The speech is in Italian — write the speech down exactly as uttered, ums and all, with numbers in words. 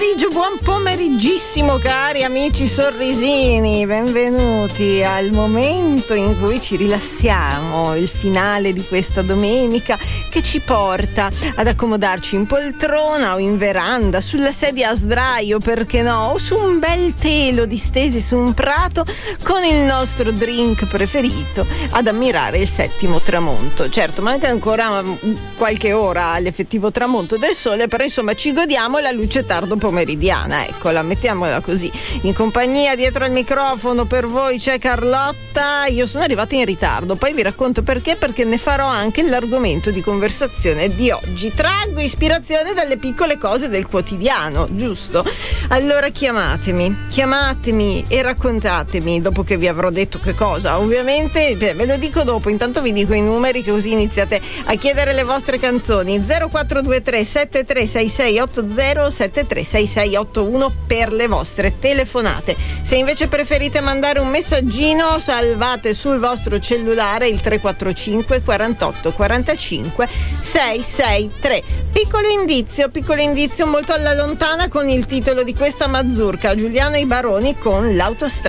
Buon pomeriggissimo cari amici sorrisini, benvenuti al momento in cui ci rilassiamo, il finale di questa domenica che ci porta ad accomodarci in poltrona o in veranda, sulla sedia a sdraio, perché no, o su un bel telo distesi su un prato con il nostro drink preferito ad ammirare il settimo tramonto. Certo, manca ancora qualche ora all'effettivo tramonto del sole, però insomma ci godiamo la luce tardo pomeridiana, eccola, mettiamola così. In compagnia dietro al microfono per voi c'è Carlotta. Io sono arrivata in ritardo, poi vi racconto perché, perché ne farò anche l'argomento di conversazione di oggi. Traggo ispirazione dalle piccole cose del quotidiano, giusto? Allora chiamatemi, chiamatemi e raccontatemi dopo che vi avrò detto che cosa. Ovviamente ve lo dico dopo, intanto vi dico i numeri che così iniziate a chiedere le vostre canzoni. Zero quattro due tre sette tre sei sei otto zero sette tre sei sei otto uno per le vostre telefonate. Se invece preferite mandare un messaggino, salvate sul vostro cellulare il tre quattro cinque quarantotto quarantacinque seicentosessantatré. Piccolo indizio, piccolo indizio molto alla lontana con il titolo di questa mazurka, Giuliano e i Baroni con l'autostrada.